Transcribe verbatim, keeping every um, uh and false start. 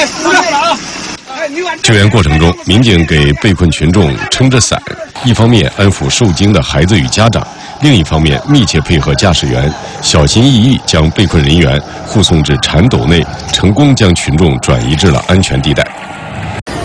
救援过程中，民警给被困群众撑着伞，一方面安抚受惊的孩子与家长，另一方面密切配合驾驶员，小心翼翼将被困人员护送至铲斗内，成功将群众转移至了安全地带。